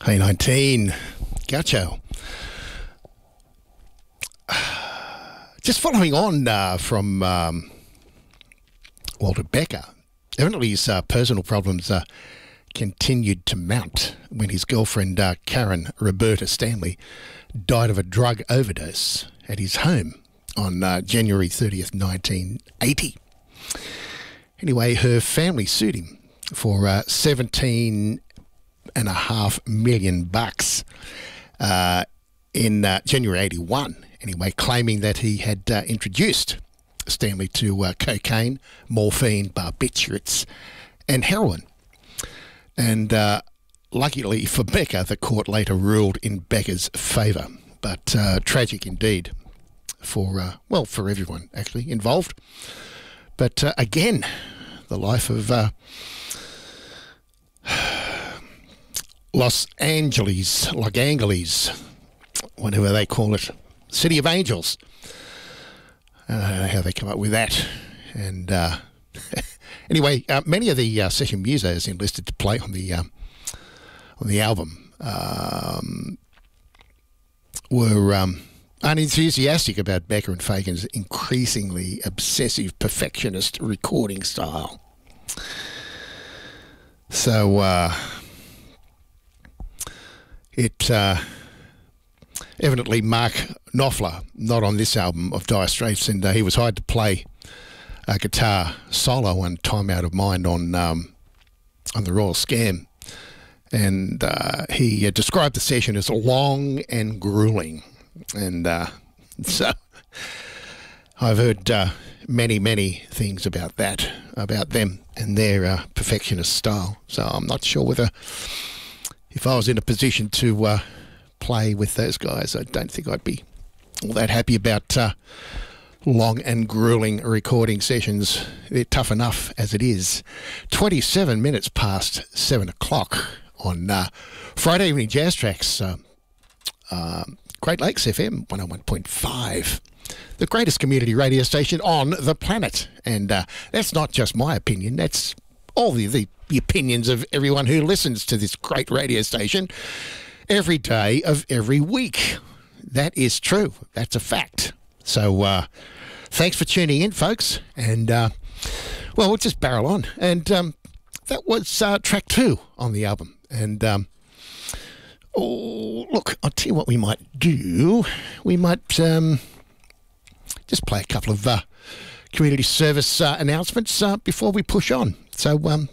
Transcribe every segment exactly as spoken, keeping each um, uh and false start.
Hey nineteen, Gaucho. Just following on uh, from um, Walter Becker, evidently his uh, personal problems uh, continued to mount when his girlfriend uh, Karen Roberta Stanley died of a drug overdose at his home on uh, January thirtieth, nineteen eighty. Anyway, her family sued him for uh, seventeen and a half million bucks uh, in uh, January eighty-one. Anyway, claiming that he had uh, introduced Stanley to uh, cocaine, morphine, barbiturates, and heroin. And uh, luckily for Becker, the court later ruled in Becker's favour. But uh, tragic indeed for, uh, well, for everyone actually involved. But uh, again, the life of uh, Los Angeles, Los Angeles, whatever they call it, City of Angels. I don't know how they come up with that. And uh, anyway, uh, many of the uh, session musos enlisted to play on the um, on the album um, were um, unenthusiastic about Becker and Fagen's increasingly obsessive perfectionist recording style. So uh, it uh, evidently Mark Knopfler, not on this album of Dire Straits, and uh, he was hired to play a guitar solo and Time Out of Mind on um, on the Royal Scam, and uh, he uh, described the session as long and grueling, and uh, so I've heard uh, many many things about that, about them and their uh, perfectionist style. So I'm not sure whether, if I was in a position to uh, play with those guys, I don't think I'd be all that happy about uh, long and grueling recording sessions. They're tough enough as it is. twenty-seven minutes past seven o'clock on uh, Friday evening Jazz Tracks, uh, uh, Great Lakes F M one oh one point five, the greatest community radio station on the planet. And uh, that's not just my opinion, that's all the, the, the opinions of everyone who listens to this great radio station every day of every week. That is true. That's a fact. So uh, thanks for tuning in, folks. And, uh, well, we'll just barrel on. And um, that was uh, track two on the album. And, um, oh, look, I'll tell you what we might do. We might um, just play a couple of uh, community service uh, announcements uh, before we push on. So um,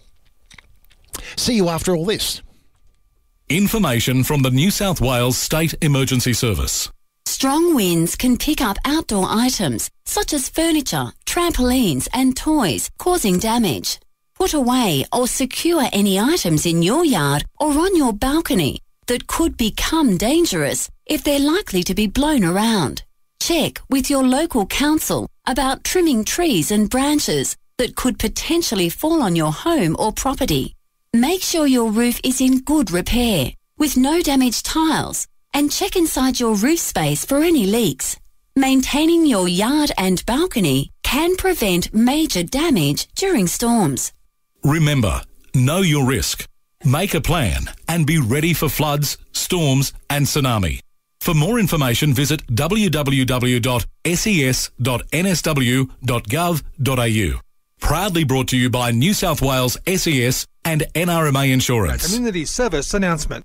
see you after all this. Information from the New South Wales State Emergency Service. Strong winds can pick up outdoor items such as furniture, trampolines and toys, causing damage. Put away or secure any items in your yard or on your balcony that could become dangerous if they're likely to be blown around. Check with your local council about trimming trees and branches that could potentially fall on your home or property. Make sure your roof is in good repair, with no damaged tiles, and check inside your roof space for any leaks. Maintaining your yard and balcony can prevent major damage during storms. Remember, know your risk, make a plan, and be ready for floods, storms, and tsunami. For more information, visit w w w dot s e s dot n s w dot gov dot a u. Proudly brought to you by New South Wales S E S and N R M A Insurance. Community service announcement.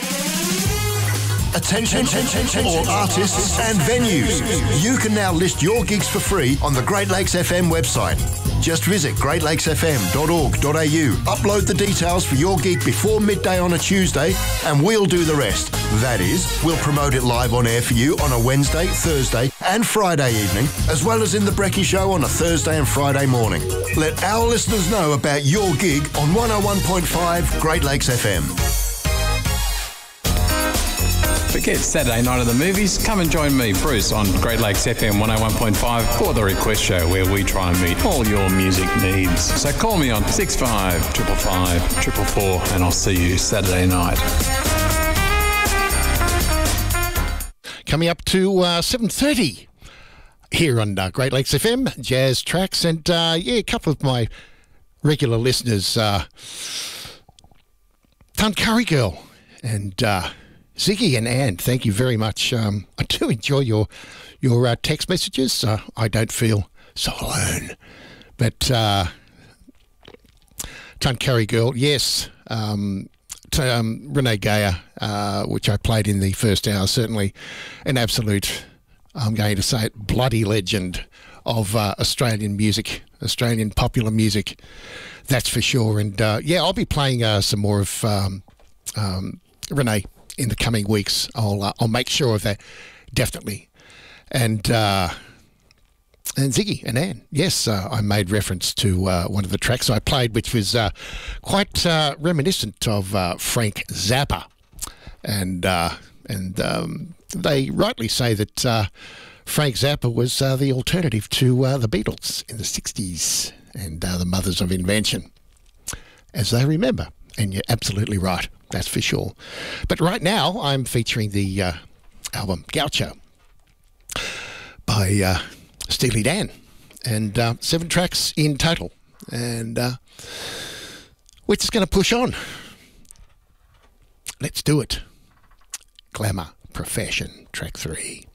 Attention, attention, all artists and venues. You can now list your gigs for free on the Great Lakes F M website. Just visit great lakes f m dot org dot a u, upload the details for your gig before midday on a Tuesday, and we'll do the rest. That is, we'll promote it live on air for you on a Wednesday, Thursday and Friday evening, as well as in the Brekkie Show on a Thursday and Friday morning. Let our listeners know about your gig on one oh one point five Great Lakes F M. Forget Saturday night at the movies. Come and join me, Bruce, on Great Lakes F M one oh one point five for the Request Show, where we try and meet all your music needs. So call me on six five five five five four four and I'll see you Saturday night. Coming up to uh, seven thirty here on uh, Great Lakes F M, Jazz Tracks, and uh, yeah, a couple of my regular listeners, uh, Tuncurry Girl And uh, Ziggy and Anne, thank you very much. Um, I do enjoy your your uh, text messages. Uh, I don't feel so alone. But uh, Tuncurry Girl, yes. Um, t- um, Renee Gayer, uh, which I played in the first hour, certainly an absolute, I'm going to say it, bloody legend of uh, Australian music, Australian popular music. That's for sure. And uh, yeah, I'll be playing uh, some more of um, um, Renee in the coming weeks. I'll uh, I'll make sure of that, definitely. And uh, and Ziggy and Anne, yes, uh, I made reference to uh, one of the tracks I played, which was uh, quite uh, reminiscent of uh, Frank Zappa, and uh, and um, they rightly say that uh, Frank Zappa was uh, the alternative to uh, the Beatles in the sixties and uh, the mothers of invention, as they remember. And you're absolutely right, that's for sure. But right now, I'm featuring the uh, album Gaucho by uh, Steely Dan, and uh, seven tracks in total. And uh, we're just going to push on. Let's do it. Glamour Profession, track three.